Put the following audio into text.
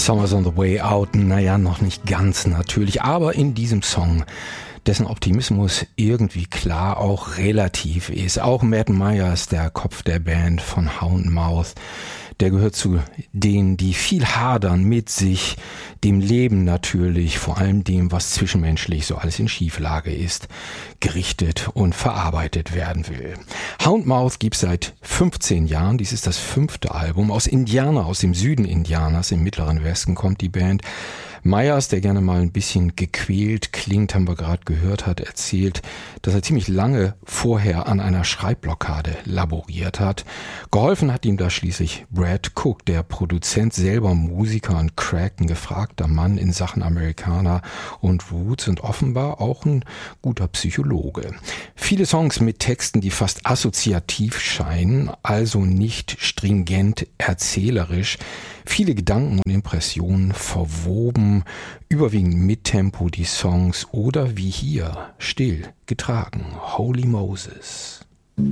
Summer's on the Way Out, naja, noch nicht ganz natürlich, aber in diesem Song, dessen Optimismus irgendwie klar auch relativ ist. Auch Matt Myers, der Kopf der Band von Houndmouth, der gehört zu denen, die viel hadern mit sich, dem Leben natürlich, vor allem dem, was zwischenmenschlich so alles in Schieflage ist, gerichtet und verarbeitet werden will. Houndmouth gibt's seit 15 Jahren. Dies ist das 5. Album. Aus Indiana, aus dem Süden Indianas, im mittleren Westen kommt die Band. Myers, der gerne mal ein bisschen gequält klingt, haben wir gerade gehört, hat erzählt, dass er ziemlich lange vorher an einer Schreibblockade laboriert hat. Geholfen hat ihm da schließlich Brad Cook, der Produzent, selber Musiker und Crack, ein gefragter Mann in Sachen Americana und Roots und offenbar auch ein guter Psychologe. Viele Songs mit Texten, die fast assoziativ scheinen, also nicht stringent erzählerisch. Viele Gedanken und Impressionen verwoben, überwiegend mit Tempo die Songs oder wie hier, still getragen, Holy Moses.